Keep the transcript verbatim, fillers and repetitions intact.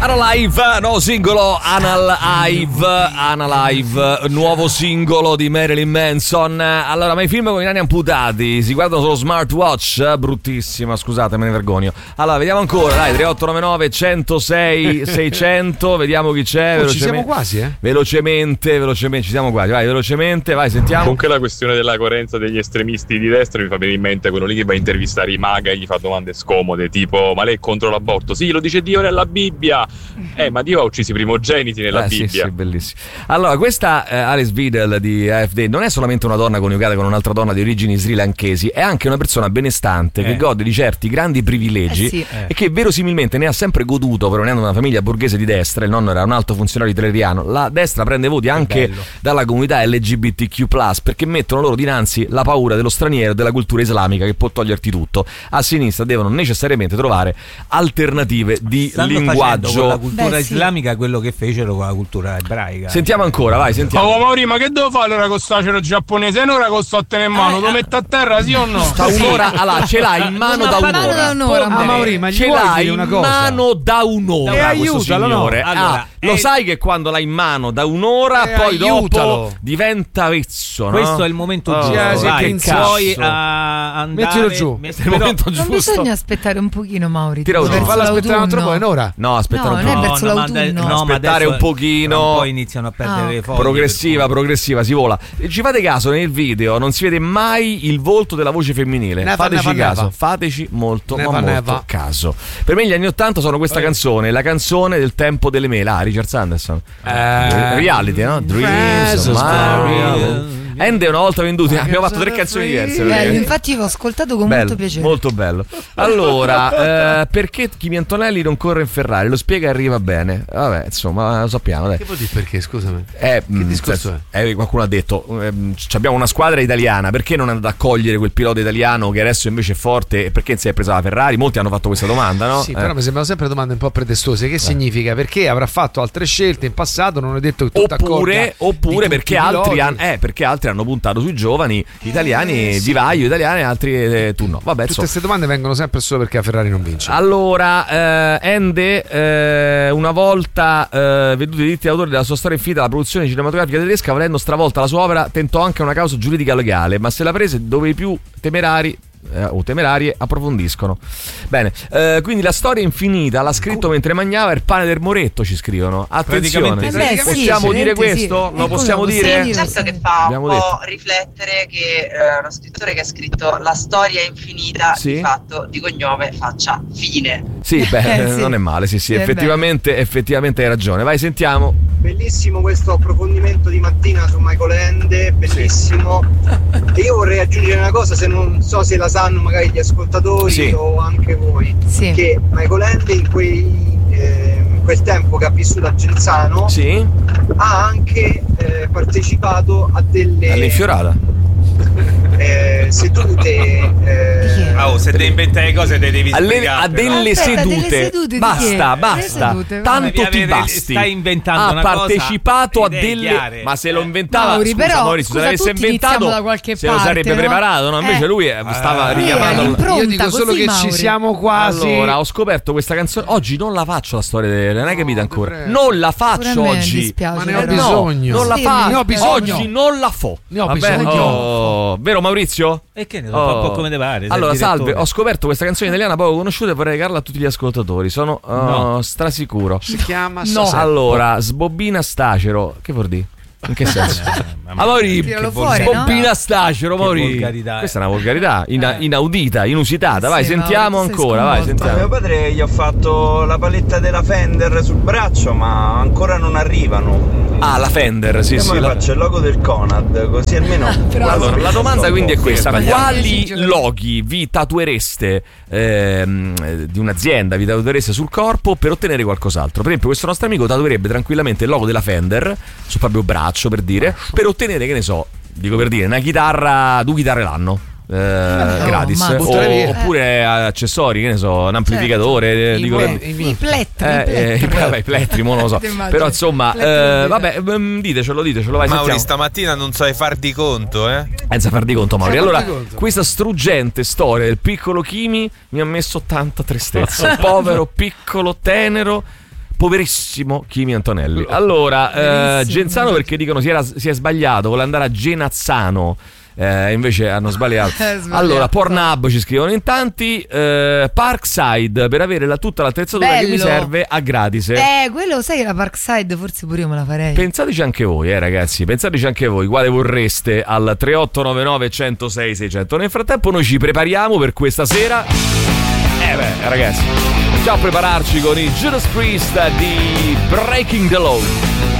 Analive, nuovo singolo Analive, Analive, nuovo singolo di Marilyn Manson. Allora, ma i film con i nani amputati si guardano solo smartwatch? Bruttissima, scusate, me ne vergogno. Allora, vediamo ancora, dai, tre otto nove nove uno zero sei seicento, vediamo chi c'è. Oh, ci siamo quasi, eh? Velocemente, velocemente, ci siamo quasi, vai, velocemente, vai, sentiamo. Comunque la questione della coerenza degli estremisti di destra mi fa venire in mente quello lì che va a intervistare i maga e gli fa domande scomode, tipo, ma lei è contro l'aborto? Sì, lo dice Dio nella Bibbia. Eh, ma Dio ha ucciso i primogeniti nella eh, Bibbia. Sì, sì, bellissimo. Allora, questa eh, Alice Vidal di A F D non è solamente una donna coniugata con un'altra donna di origini srilanchesi, è anche una persona benestante eh. che gode di certi grandi privilegi eh sì. eh. e che verosimilmente ne ha sempre goduto, provenendo da una famiglia borghese di destra. Il nonno era un alto funzionario italeriano. La destra prende voti anche dalla comunità L G B T Q plus, perché mettono loro dinanzi la paura dello straniero e della cultura islamica che può toglierti tutto. A sinistra devono necessariamente trovare alternative di Stanno linguaggio. Con la cultura Beh, sì. islamica quello che fecero con la cultura ebraica. Sentiamo ancora, vai, sentiamo. Oh Mauri, ma che devo fare allora con stacero giapponese? Un'ora con sto a tenere in mano, lo metto a terra, sì o no? Sta un'ora, allora, ce l'hai in mano da un'ora. Da un'ora ah, Mauri, ma ce l'hai in mano da un'ora. E aiutalo, no? Allora, ah, lo sai che quando l'hai in mano da un'ora, e poi aiutalo. Dopo diventa vezzo, no? Questo è il momento oh, giusto. Vai, puoi a andare. Mettilo giù. È il momento non giusto. bisogna aspettare un pochino, Mauri. Tira giù. Fallo aspettare un altro po', è un'ora. No, aspettare no, un po'. non è verso no, l'autunno. No, aspettare un pochino. Poi iniziano a perdere ah, le foglie. Progressiva, progressiva, si vola. Ci fate caso, nel video non si vede mai il volto della voce femminile. Neva, Fateci neva, caso, neva. fateci molto, Neva, ma molto neva. caso. Per me gli anni ottanta sono questa Poi. canzone, la canzone del tempo delle mele. Ah, Richard Sanderson. Eh, Reality, no? Dreams of Mario. Ende una volta venduti, abbiamo fatto tre canzoni diverse. Bello, infatti io ho ascoltato con bello, molto piacere. Molto bello. Allora, eh, perché Kimi Antonelli non corre in Ferrari? Lo spiega e arriva bene. Vabbè, insomma, lo sappiamo. Dai. Che vuol dire perché, scusami? Eh, che discorso è? Eh, qualcuno ha detto, eh, abbiamo una squadra italiana, perché non è andato a cogliere quel pilota italiano che adesso invece è forte e perché non si è presa la Ferrari? Molti hanno fatto questa domanda, no? Sì, eh. però mi sembrano sempre domande un po' pretestose. Che eh. significa? Perché avrà fatto altre scelte in passato, non è detto che tutto oppure, oppure perché altri, han, eh, perché altri hanno puntato sui giovani italiani, eh, sì. Vivaio italiani, altri eh, tu no. Vabbè, tutte queste domande vengono sempre solo perché la Ferrari non vince. Allora, eh, Ende, eh, una volta eh, veduti i diritti d'autore della sua storia infinita, la produzione cinematografica tedesca, volendo stravolta la sua opera, tentò anche una causa giuridica legale, ma se la prese dove i più temerari Eh, o temerarie approfondiscono. Bene, eh, quindi la storia infinita l'ha scritto mentre mangiava il pane del Moretto, ci scrivono. Attenzione, eh beh, possiamo sì, dire sì, questo? sì. Lo possiamo dire? Sì, certo che fa Abbiamo un po' detto. riflettere che eh, uno scrittore che ha scritto la storia infinita sì? di fatto di cognome faccia fine. Sì, beh, eh, sì. non è male, sì, sì, Sì, effettivamente, effettivamente hai ragione. Vai, sentiamo. Bellissimo questo approfondimento di mattina su Michael Ende, bellissimo. E io vorrei aggiungere una cosa, se non so se la sanno magari gli ascoltatori sì. o anche voi, sì. che Michael Ende in, quei, eh, in quel tempo che ha vissuto a Genzano sì. ha anche eh, partecipato a delle all'infiorata eh, sedute eh, oh, se devi inventare le cose te devi Alle, spiegare, a delle Aspetta, sedute, delle sedute basta, di basta sedute, tanto ti Avere- basti. stai inventando ha una partecipato cosa, a idee delle chiare. ma se lo inventava Mauri, scusa, però, Maurizio, scusa, se l'avesse tutti inventato iniziamo da qualche se lo parte, sarebbe no? preparato, no? Invece Eh. lui eh, stava Eh, richiamando l'impronta, Io dico solo così, che Mauri. ci siamo quasi. Allora, ho scoperto questa canzone. Oggi non la faccio la storia delle. Non hai capito ancora? prego. Non la faccio Pure a me oggi. dispiace, Ma ne ho però. bisogno. No, non la Sì, fa. ne ho bisogno. Oggi non la fo. Ne ho Vabbè, bisogno. oh, vero Maurizio? E che ne so, fa un po' come te pare. sei Allora, il salve, direttore. ho scoperto questa canzone italiana poco conosciuta e vorrei regalarla a tutti gli ascoltatori. Sono uh, No. strasicuro. Si chiama No. Sasè. Allora, sbobbina stacero. Che vuol dire? In che senso? Ah, Mauri, Tiralo che fuori, sbobbina no? stacero, Che Mauri. volgarità, eh. Questa è una volgarità ina- inaudita, inusitata. Vai, Sì, sentiamo Mauri, sei ancora. Vai, sconvolto. Mio sentiamo. padre gli ho fatto la paletta della Fender sul braccio, ma ancora non arrivano. Ah, la Fender, sì, Io sì. mi la- faccio il logo del Conad, così almeno. Allora, la domanda quindi è questa: Sbagliato. quali Sì, loghi vi tatuereste ehm, eh, di un'azienda vi tatuereste sul corpo per ottenere qualcos'altro? Per esempio, questo nostro amico tatuerebbe tranquillamente il logo della Fender sul proprio braccio, per dire, per ottenere, che ne so, dico per dire, una chitarra, due chitarre l'anno. Eh, gratis ma- o, buttare via. oppure accessori, che ne so, un amplificatore, Certo. dico I, per- i, i plettri, eh, i plettri. eh, vabbè, i plettri, mo non lo so. Ti immagini? Però insomma, Plettri eh, di vabbè, ehm, ditecelo, ditecelo, vai, Mauri, sentiamo. stamattina non sai farti conto, eh? Senza farti conto, Mauri. Senza Allora, farti conto. questa struggente storia del piccolo Kimi mi ha messo tanta tristezza. Povero, piccolo, tenero, poverissimo Kimi Antonelli. Allora, eh, Genzano perché dicono si, era, si è sbagliato, vuole andare a Genazzano. Eh, invece hanno sbagliato. sbagliato. Allora, Pornhub ci scrivono in tanti. eh, Parkside per avere la, tutta l'attrezzatura Bello. che mi serve a gratis. Eh, quello sai che la Parkside forse pure io me la farei. Pensateci anche voi, eh ragazzi, pensateci anche voi quale vorreste al tre otto nove nove uno zero sei sei zero zero. Nel frattempo noi ci prepariamo per questa sera. Eh beh, ragazzi, facciamo prepararci con i Judas Priest di Breaking the Law.